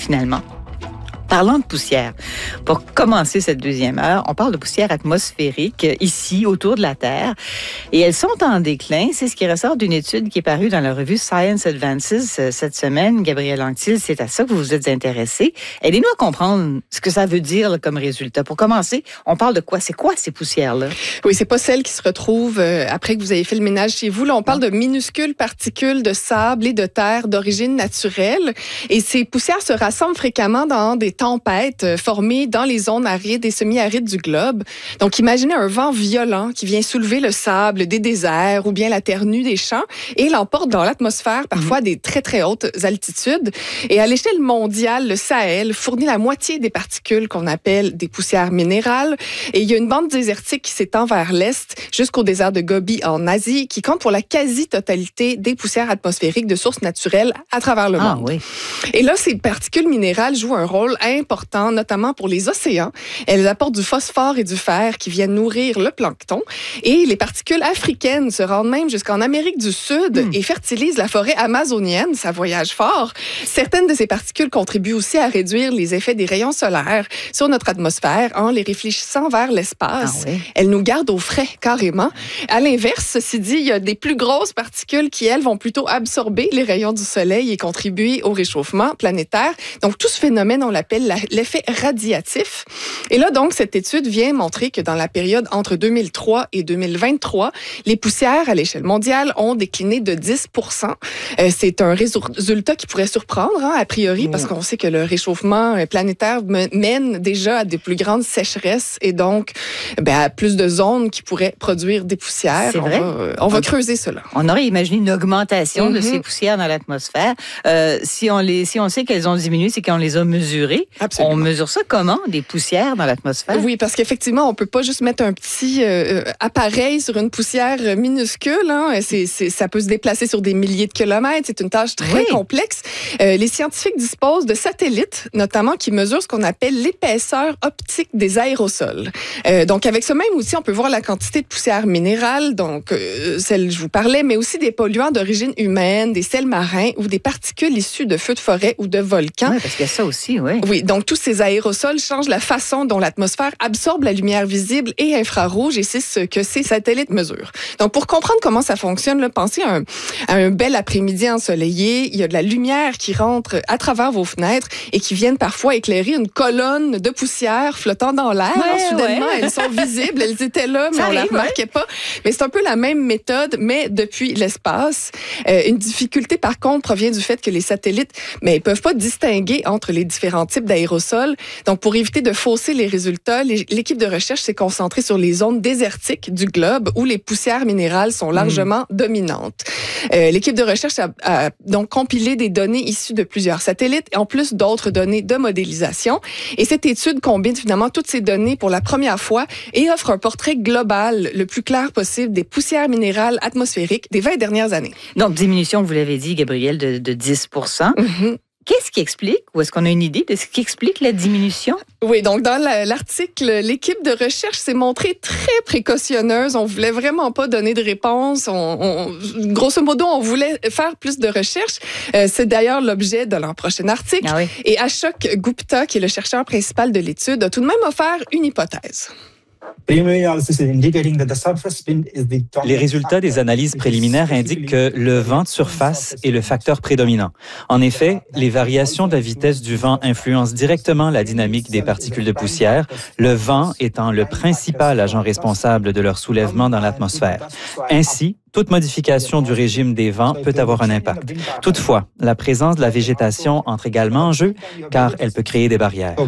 finalement. Parlant de poussière, pour commencer cette deuxième heure, on parle de poussière atmosphérique ici, autour de la Terre. Et elles sont en déclin. C'est ce qui ressort d'une étude qui est parue dans la revue Science Advances cette semaine. Gabrielle Anctil, c'est à ça que vous vous êtes intéressée. Aidez-nous à comprendre ce que ça veut dire là, comme résultat. Pour commencer, on parle de quoi? C'est quoi ces poussières-là? Oui, c'est pas celles qui se retrouvent après que vous avez fait le ménage chez vous. Là, on parle de minuscules particules de sable et de terre d'origine naturelle. Et ces poussières se rassemblent fréquemment dans des tempêtes formées dans les zones arides et semi-arides du globe. Donc, imaginez un vent violent qui vient soulever le sable des déserts ou bien la terre nue des champs et l'emporte dans l'atmosphère, parfois à des très, très hautes altitudes. Et à l'échelle mondiale, le Sahel fournit la moitié des particules qu'on appelle des poussières minérales. Et il y a une bande désertique qui s'étend vers l'est jusqu'au désert de Gobi en Asie qui compte pour la quasi-totalité des poussières atmosphériques de sources naturelles à travers le monde. Oui. Et là, ces particules minérales jouent un rôle important, notamment pour les océans. Elles apportent du phosphore et du fer qui viennent nourrir le plancton. Et les particules africaines se rendent même jusqu'en Amérique du Sud et fertilisent la forêt amazonienne. Ça voyage fort. Certaines de ces particules contribuent aussi à réduire les effets des rayons solaires sur notre atmosphère en les réfléchissant vers l'espace. Ah oui. Elles nous gardent au frais, carrément. À l'inverse, ceci dit, il y a des plus grosses particules qui, elles, vont plutôt absorber les rayons du soleil et contribuer au réchauffement planétaire. Donc, tout ce phénomène, on l'appelle l'effet radiatif. Et là, donc, cette étude vient montrer que dans la période entre 2003 et 2023, les poussières à l'échelle mondiale ont décliné de 10%. C'est un résultat qui pourrait surprendre, a priori, parce qu'on sait que le réchauffement planétaire mène déjà à des plus grandes sécheresses et donc à plus de zones qui pourraient produire des poussières. C'est vrai? On va creuser cela. On aurait imaginé une augmentation de ces poussières dans l'atmosphère. Si on sait qu'elles ont diminué, c'est qu'on les a mesurées. Absolument. On mesure ça comment, des poussières dans l'atmosphère? Oui, parce qu'effectivement, on peut pas juste mettre un petit appareil sur une poussière minuscule. Ça peut se déplacer sur des milliers de kilomètres. C'est une tâche très complexe. Les scientifiques disposent de satellites, notamment, qui mesurent ce qu'on appelle l'épaisseur optique des aérosols. Donc, avec ce même outil, on peut voir la quantité de poussière minérale, donc celle que je vous parlais, mais aussi des polluants d'origine humaine, des sels marins ou des particules issues de feux de forêt ou de volcans. Oui, parce qu'il y a ça aussi, oui. Oui, donc tous ces aérosols changent la façon dont l'atmosphère absorbe la lumière visible et infrarouge, et c'est ce que ces satellites mesurent. Donc, pour comprendre comment ça fonctionne, là, pensez à un bel après-midi ensoleillé. Il y a de la lumière qui rentre à travers vos fenêtres et qui viennent parfois éclairer une colonne de poussière flottant dans l'air. Soudainement, elles sont visibles, elles étaient là, mais on ne la remarquait pas. Mais c'est un peu la même méthode, mais depuis l'espace. Une difficulté, par contre, provient du fait que les satellites, ils peuvent pas distinguer entre les différents types d'aérosols. Donc, pour éviter de fausser les résultats, l'équipe de recherche s'est concentrée sur les zones désertiques du globe où les poussières minérales sont largement dominantes. L'équipe de recherche a donc compilé des données issues de plusieurs satellites, en plus d'autres données de modélisation. Et cette étude combine finalement toutes ces données pour la première fois et offre un portrait global le plus clair possible des poussières minérales atmosphériques des 20 dernières années. Donc, diminution, vous l'avez dit, Gabrielle, de 10%. Qu'est-ce qui explique, ou est-ce qu'on a une idée de ce qui explique la diminution? Oui, donc dans l'article, l'équipe de recherche s'est montrée très précautionneuse. On voulait vraiment pas donner de réponse. Grosso modo, on voulait faire plus de recherches. C'est d'ailleurs l'objet de leur prochain article. Ah oui. Et Ashok Gupta, qui est le chercheur principal de l'étude, a tout de même offert une hypothèse. Les résultats des analyses préliminaires indiquent que le vent de surface est le facteur prédominant. En effet, les variations de la vitesse du vent influencent directement la dynamique des particules de poussière, le vent étant le principal agent responsable de leur soulèvement dans l'atmosphère. Ainsi, toute modification du régime des vents peut avoir un impact. Toutefois, la présence de la végétation entre également en jeu, car elle peut créer des barrières.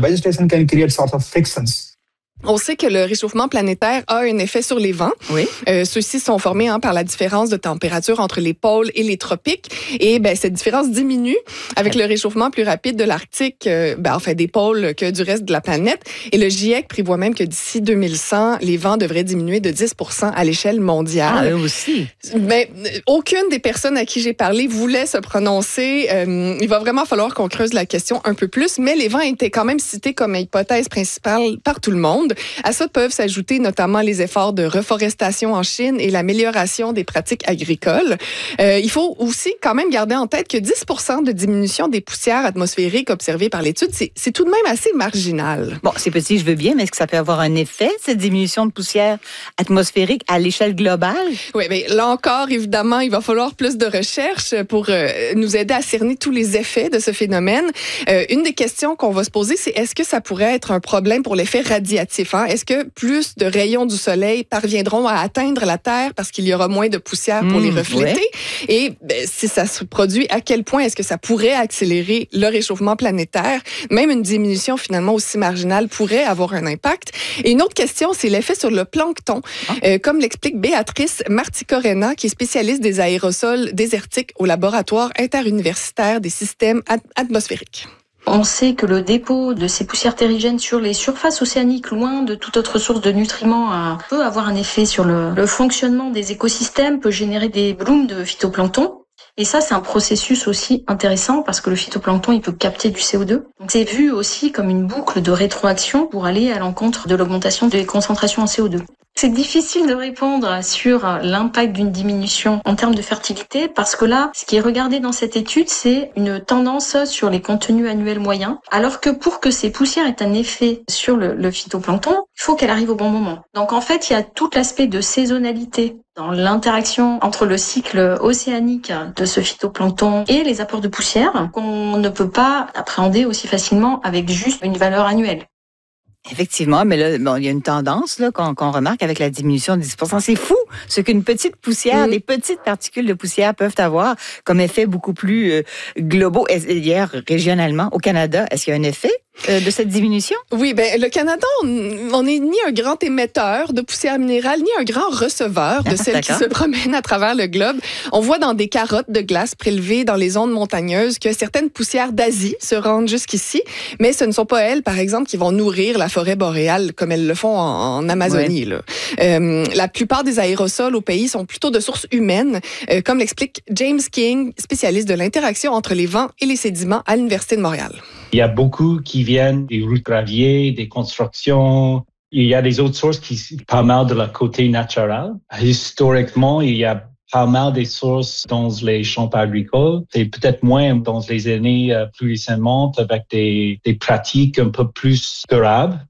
On sait que le réchauffement planétaire a un effet sur les vents. Oui. Ceux-ci sont formés par la différence de température entre les pôles et les tropiques. Et cette différence diminue avec le réchauffement plus rapide de l'Arctique, des pôles que du reste de la planète. Et le GIEC prévoit même que d'ici 2100, les vents devraient diminuer de 10% à l'échelle mondiale. Ah, eux aussi. Mais aucune des personnes à qui j'ai parlé voulait se prononcer. Il va vraiment falloir qu'on creuse la question un peu plus. Mais les vents étaient quand même cités comme hypothèse principale par tout le monde. monde. À ça peuvent s'ajouter notamment les efforts de reforestation en Chine et l'amélioration des pratiques agricoles. Il faut aussi quand même garder en tête que 10% de diminution des poussières atmosphériques observées par l'étude, c'est tout de même assez marginal. Bon, c'est petit, je veux bien, mais est-ce que ça peut avoir un effet, cette diminution de poussière atmosphérique à l'échelle globale? Oui, mais là encore, évidemment, il va falloir plus de recherche pour nous aider à cerner tous les effets de ce phénomène. Une des questions qu'on va se poser, c'est est-ce que ça pourrait être un problème pour l'effet radiatif? Hein? Est-ce que plus de rayons du soleil parviendront à atteindre la Terre parce qu'il y aura moins de poussière pour les refléter? Ouais. Et si ça se produit, à quel point est-ce que ça pourrait accélérer le réchauffement planétaire? Même une diminution finalement aussi marginale pourrait avoir un impact. Et une autre question, c'est l'effet sur le plancton. Comme l'explique Béatrice Marticorena, qui est spécialiste des aérosols désertiques au laboratoire interuniversitaire des systèmes atmosphériques. On sait que le dépôt de ces poussières terrigènes sur les surfaces océaniques, loin de toute autre source de nutriments, peut avoir un effet sur le fonctionnement des écosystèmes, peut générer des blooms de phytoplancton. Et ça, c'est un processus aussi intéressant parce que le phytoplancton, il peut capter du CO2. Donc, c'est vu aussi comme une boucle de rétroaction pour aller à l'encontre de l'augmentation des concentrations en CO2. C'est difficile de répondre sur l'impact d'une diminution en termes de fertilité parce que là, ce qui est regardé dans cette étude, c'est une tendance sur les contenus annuels moyens. Alors que pour que ces poussières aient un effet sur le phytoplancton, il faut qu'elle arrive au bon moment. Donc en fait, il y a tout l'aspect de saisonnalité dans l'interaction entre le cycle océanique de ce phytoplancton et les apports de poussière qu'on ne peut pas appréhender aussi facilement avec juste une valeur annuelle. Effectivement, mais là, bon, il y a une tendance là, qu'on remarque avec la diminution de 10%. C'est fou ce qu'une petite poussière, des petites particules de poussière peuvent avoir comme effet beaucoup plus globaux. Hier, régionalement, au Canada, est-ce qu'il y a un effet de cette diminution? Oui, le Canada, on n'est ni un grand émetteur de poussière minérale, ni un grand receveur de celles qui se promènent à travers le globe. On voit dans des carottes de glace prélevées dans les zones montagneuses que certaines poussières d'Asie se rendent jusqu'ici, mais ce ne sont pas elles, par exemple, qui vont nourrir la forêt boréale comme elles le font en Amazonie. Ouais. Là. La plupart des aérosols au pays sont plutôt de source humaine, comme l'explique James King, spécialiste de l'interaction entre les vents et les sédiments à l'Université de Montréal. Il y a beaucoup qui viennent des routes graviers, des constructions. Il y a des autres sources qui sont pas mal de la côté naturel. Historiquement, il y a pas mal des sources dans les champs agricoles. C'est peut-être moins dans les années plus récemment avec des pratiques un peu plus durables.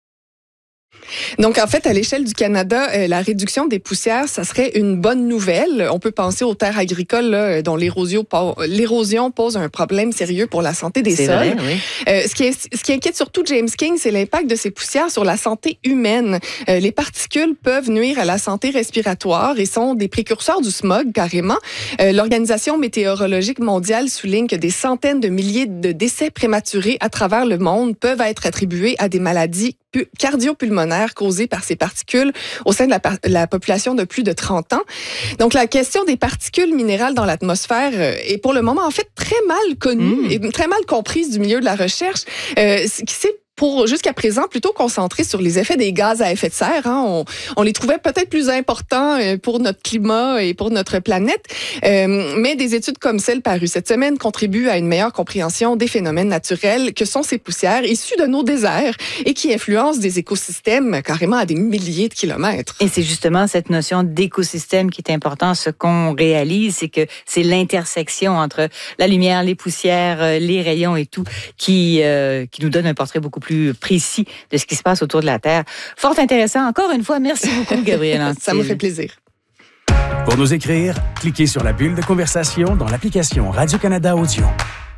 Donc, en fait, à l'échelle du Canada, la réduction des poussières, ça serait une bonne nouvelle. On peut penser aux terres agricoles là, dont l'érosion pose un problème sérieux pour la santé des sols. Vrai, oui. Ce qui inquiète surtout James King, c'est l'impact de ces poussières sur la santé humaine. Les particules peuvent nuire à la santé respiratoire et sont des précurseurs du smog, carrément. L'Organisation météorologique mondiale souligne que des centaines de milliers de décès prématurés à travers le monde peuvent être attribués à des maladies cardiopulmonaires causées par ces particules au sein de la population de plus de 30 ans. Donc, la question des particules minérales dans l'atmosphère est pour le moment, en fait, très mal connue et très mal comprise du milieu de la recherche. Qui s'est pour jusqu'à présent plutôt concentré sur les effets des gaz à effet de serre. Hein. On les trouvait peut-être plus importants pour notre climat et pour notre planète, mais des études comme celle parue cette semaine contribuent à une meilleure compréhension des phénomènes naturels que sont ces poussières issues de nos déserts et qui influencent des écosystèmes carrément à des milliers de kilomètres. Et c'est justement cette notion d'écosystème qui est importante. Ce qu'on réalise, c'est que c'est l'intersection entre la lumière, les poussières, les rayons et tout qui nous donne un portrait beaucoup plus précis de ce qui se passe autour de la Terre. Fort intéressant. Encore une fois, merci beaucoup, Gabrielle Antil. Ça me fait plaisir. Pour nous écrire, cliquez sur la bulle de conversation dans l'application Radio-Canada Audio.